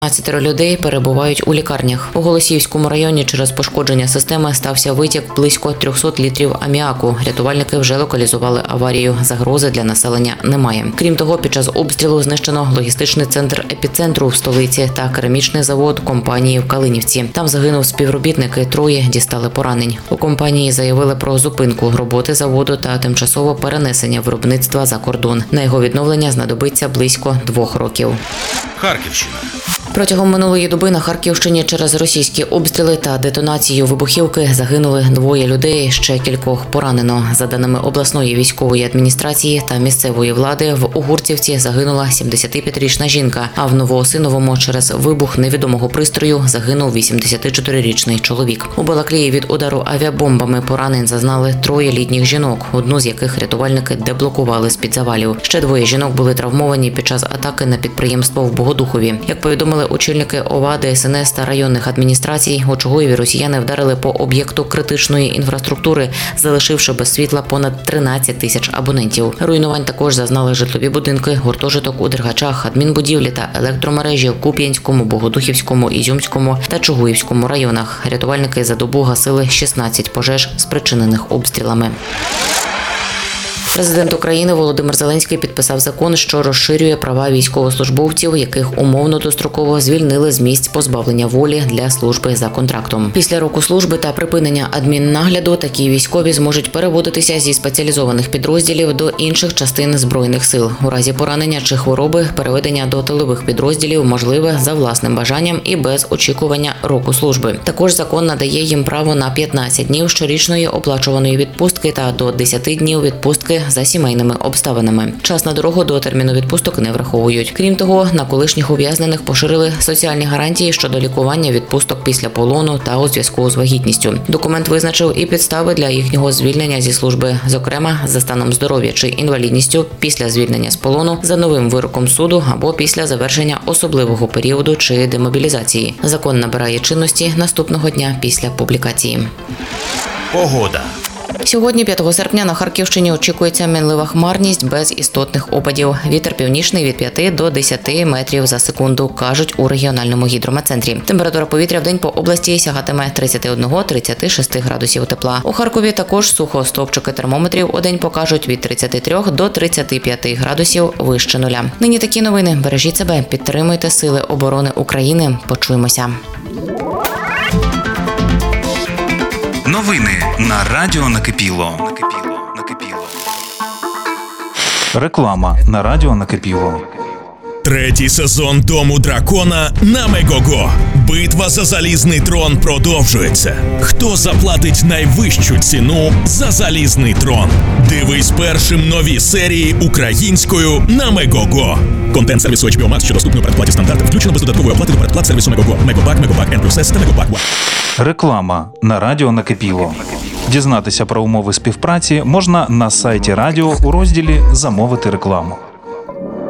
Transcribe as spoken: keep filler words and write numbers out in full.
п'ятнадцять людей перебувають у лікарнях. У Голосіївському районі через пошкодження системи стався витік близько трьохсот літрів аміаку. Рятувальники вже локалізували аварію. Загрози для населення немає. Крім того, під час обстрілу знищено логістичний центр епіцентру в столиці та керамічний завод компанії в Калинівці. Там загинув співробітник і троє дістали поранень. У компанії заявили про зупинку роботи заводу та тимчасове перенесення виробництва за кордон. На його відновлення знадобиться близько двох років. Харківщина. Протягом минулої доби на Харківщині через російські обстріли та детонацію вибухівки загинули двоє людей, ще кількох поранено. За даними обласної військової адміністрації та місцевої влади, в Угурцівці загинула сімдесятип'ятирічна жінка, а в Новоосиновому через вибух невідомого пристрою загинув вісімдесятичотирирічний чоловік. У Балаклії від удару авіабомбами поранень зазнали троє літніх жінок, одну з яких рятувальники деблокували з-під завалів. Ще двоє жінок були травмовані під час атаки на підприємство в Богодухові. Як повідомили очільники ОВА, ДСНС та районних адміністрацій, у Чугуєві росіяни вдарили по об'єкту критичної інфраструктури, залишивши без світла понад тринадцять тисяч абонентів. Руйнувань також зазнали житлові будинки, гуртожиток у Дергачах, адмінбудівлі та електромережі в Куп'янському, Богодухівському, Ізюмському та Чугуївському районах. Рятувальники за добу гасили шістнадцять пожеж, спричинених обстрілами. Президент України Володимир Зеленський підписав закон, що розширює права військовослужбовців, яких умовно достроково звільнили з місць позбавлення волі для служби за контрактом. Після року служби та припинення адміннагляду такі військові зможуть переводитися зі спеціалізованих підрозділів до інших частин Збройних сил. У разі поранення чи хвороби переведення до тилових підрозділів можливе за власним бажанням і без очікування року служби. Також закон надає їм право на п'ятнадцять днів щорічної оплачуваної відпустки та до десяти днів відпустки за сімейними обставинами. Час на дорогу до терміну відпусток не враховують. Крім того, на колишніх ув'язнених поширили соціальні гарантії щодо лікування, відпусток після полону та у зв'язку з вагітністю. Документ визначив і підстави для їхнього звільнення зі служби, зокрема за станом здоров'я чи інвалідністю, після звільнення з полону, за новим вироком суду або після завершення особливого періоду чи демобілізації. Закон набирає чинності наступного дня після публікації. Погода. Сьогодні, п'ятого серпня, на Харківщині очікується мінлива хмарність без істотних опадів. Вітер північний від п'яти до десяти метрів за секунду, кажуть у регіональному гідрометцентрі. Температура повітря в день по області сягатиме тридцять один - тридцять шість градусів тепла. У Харкові також сухо, стовпчики термометрів у день покажуть від тридцяти трьох до тридцяти п'яти градусів вище нуля. Нині такі новини. Бережіть себе, підтримуйте Сили оборони України. Почуємося. Новини на Радіо Накипіло. Накипіло. Накипіло. Реклама на Радіо Накипіло. Третій сезон Дому дракона на Мегого. Битва за залізний трон продовжується. Хто заплатить найвищу ціну за залізний трон? Дивись першим нові серії українською на Мегого. Контент сервісу ейч бі о Max, що доступний у передплаті стандарт, включено без додаткової оплати до передплат сервісу Мегого. Мегобак, Мегобак N плюс S та Мегобак One. Реклама на Радіо Накипіло. Дізнатися про умови співпраці можна на сайті радіо у розділі «Замовити рекламу».